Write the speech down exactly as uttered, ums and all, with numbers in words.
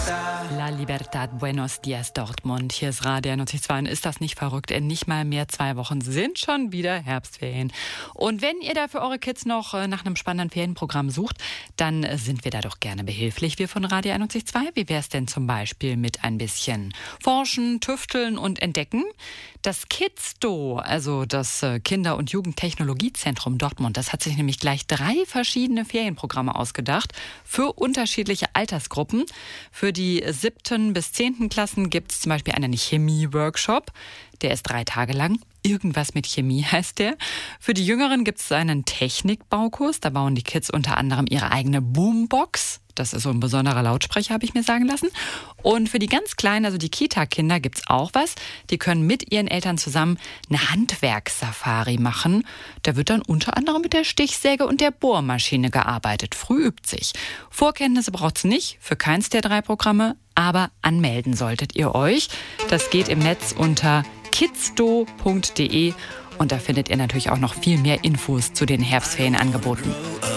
La Libertad, Buenos Dias, Dortmund. Hier ist Radio einundneunzig Komma zwei. Und ist das nicht verrückt? In nicht mal mehr zwei Wochen sind schon wieder Herbstferien. Und wenn ihr da für eure Kids noch nach einem spannenden Ferienprogramm sucht, dann sind wir da doch gerne behilflich, wir von Radio einundneunzig Komma zwei. Wie wäre es denn zum Beispiel mit ein bisschen Forschen, Tüfteln und Entdecken? Das KidsDo, also das Kinder- und Jugendtechnologiezentrum Dortmund, das hat sich nämlich gleich drei verschiedene Ferienprogramme ausgedacht für unterschiedliche Altersgruppen. Für die siebten bis zehnten Klassen gibt es zum Beispiel einen Chemie-Workshop. Der ist drei Tage lang. Irgendwas mit Chemie heißt der. Für die Jüngeren gibt es einen Technikbaukurs. Da bauen die Kids unter anderem ihre eigene Boombox. Das ist so ein besonderer Lautsprecher, habe ich mir sagen lassen. Und für die ganz Kleinen, also die Kita-Kinder, gibt's auch was. Die können mit ihren Eltern zusammen eine Handwerkssafari machen. Da wird dann unter anderem mit der Stichsäge und der Bohrmaschine gearbeitet. Früh übt sich. Vorkenntnisse braucht's nicht für keins der drei Programme, aber anmelden solltet ihr euch. Das geht im Netz unter kidsdo punkt de und da findet ihr natürlich auch noch viel mehr Infos zu den Herbstferienangeboten.